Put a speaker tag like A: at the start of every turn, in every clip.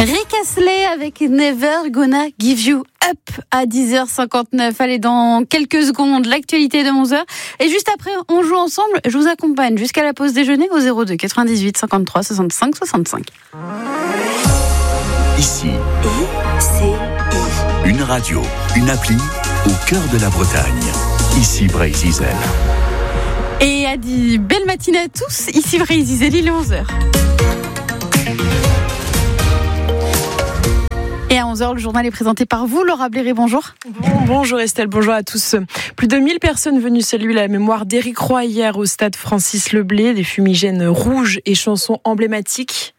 A: Rick Astley avec Never Gonna Give You Up à 10h59. Allez, dans quelques secondes, l'actualité de 11h. Et juste après, on joue ensemble. Je vous accompagne jusqu'à la pause déjeuner au 02 98 53 65 65.
B: Ici, une radio, une appli au cœur de la Bretagne. Ici Bray-Zizel.
A: Et a dit belle matinée à tous. Ici Bray-Zizel, il est 11h. Et à 11h, le journal est présenté par vous, Laura Bléré, bonjour.
C: Bonjour Estelle, bonjour à tous. Plus de 1000 personnes venues saluer la mémoire d'Éric Roy hier au stade Francis Leblé. Des fumigènes rouges et chansons emblématiques.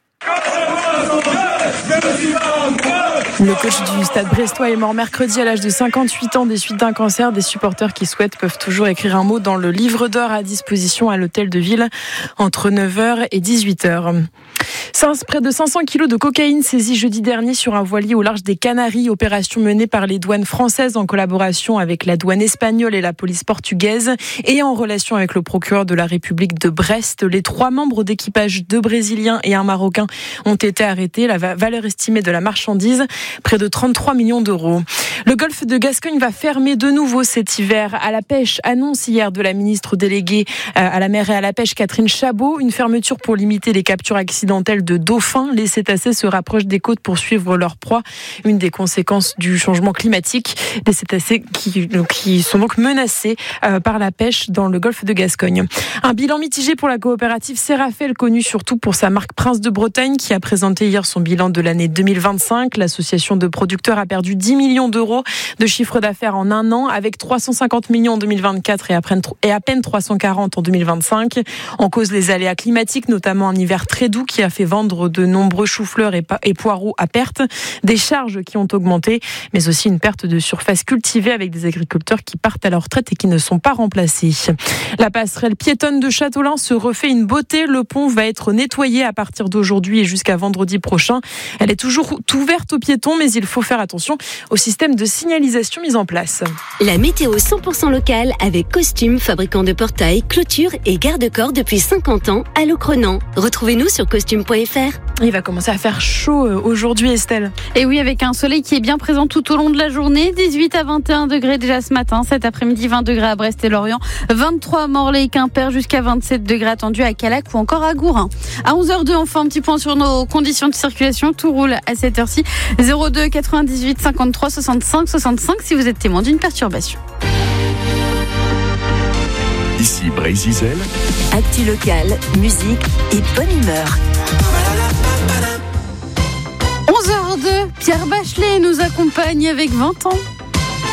C: Le coach du stade brestois est mort mercredi à l'âge de 58 ans des suites d'un cancer. Des supporters qui souhaitent peuvent toujours écrire un mot dans le livre d'or à disposition à l'hôtel de ville entre 9h et 18h. Près de 500 kilos de cocaïne saisis jeudi dernier sur un voilier au large des Canaries. Opération menée par les douanes françaises en collaboration avec la douane espagnole et la police portugaise et en relation avec le procureur de la République de Brest. Les 3 membres d'équipage, 2 Brésiliens et un Marocain, ont été arrêtés. La valeur estimée de la marchandise, près de 33 millions d'euros. Le golfe de Gascogne va fermer de nouveau cet hiver à la pêche. Annonce hier de la ministre déléguée à la mer et à la pêche, Catherine Chabot. Une fermeture pour limiter les captures accidentelles de dauphins. Les cétacés se rapprochent des côtes pour suivre leur proie. Une des conséquences du changement climatique. Les cétacés qui sont donc menacés par la pêche dans le golfe de Gascogne. Un bilan mitigé pour la coopérative Serafel, connue surtout pour sa marque Prince de Bretagne, qui a présenté hier son bilan de l'année 2025. L'association de producteurs a perdu 10 millions d'euros de chiffre d'affaires en un an, avec 350 millions en 2024 et à peine 340 en 2025. En cause, les aléas climatiques, notamment un hiver très doux qui a fait vendre de nombreux choux-fleurs et poireaux à perte, des charges qui ont augmenté, mais aussi une perte de surface cultivée avec des agriculteurs qui partent à la retraite et qui ne sont pas remplacés. La passerelle piétonne de Châteaulin se refait une beauté. Le pont va être nettoyé à partir d'aujourd'hui et jusqu'à vendredi prochain. Elle est toujours ouverte aux piétons, mais il faut faire attention au système de signalisation mis en place.
D: La météo 100% locale avec Costume, fabricant de portails, clôtures et garde-corps depuis 50 ans à Locronan. Retrouvez-nous sur costume.fr.
C: Il va commencer à faire chaud aujourd'hui, Estelle.
A: Et oui, avec un soleil qui est bien présent tout au long de la journée. 18 à 21 degrés déjà ce matin. Cet après-midi, 20 degrés à Brest et Lorient. 23 à Morlaix et Quimper, jusqu'à 27 degrés attendus à Calac ou encore à Gourin. À 11h02, on fait un petit point sur nos conditions de circulation. Tout roule à cette heure-ci. 02 98 53 65 65 si vous êtes témoin d'une perturbation.
B: Ici Bray-Zizel.
D: Actu local, musique et bonne humeur.
A: 11h02, Pierre Bachelet nous accompagne avec 20 ans.